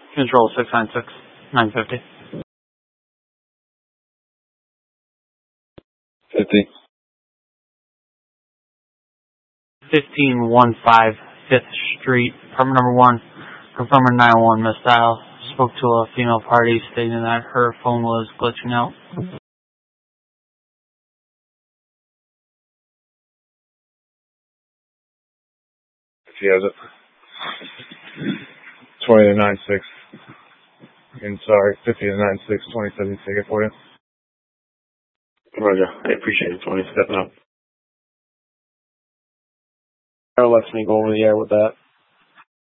Control 696, 950. 50. 1515 5th Street, apartment number 1. Confirmer 901 missed dial. Spoke to a female party stating that her phone was glitching out. She has it. 20 to 96. And sorry, 50 to 96, 27 ticket for you. Roger. I appreciate it, 20. Stepping up. Lets me go over the air with that.